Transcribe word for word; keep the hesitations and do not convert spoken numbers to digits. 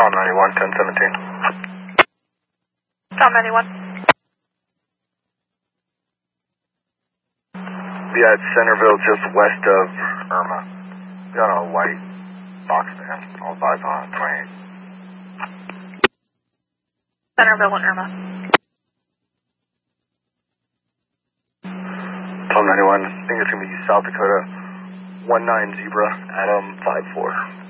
Tom ninety-one, ten seventeen. Tom ninety-one. Yeah, it's Centerville, just west of Irma. Got a white box van, all five on twenty-eight. Centerville and Irma. Tom ninety-one, I think it's going to be South Dakota, one nine Zebra, Adam five four.